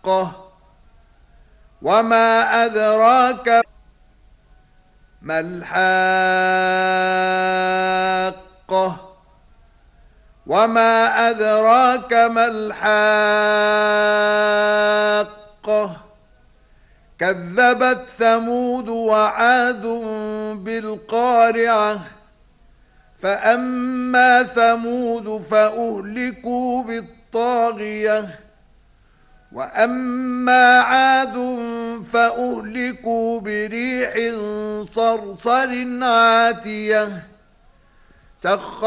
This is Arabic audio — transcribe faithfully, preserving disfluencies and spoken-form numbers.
وما أدراك ما الحاقة وما أدراك ما الحاقة كذبت ثمود وعاد بالقارعة فأما ثمود فأهلكوا بالطاغية وأما عاد فأهلكوا بريح صرصر عاتية سخر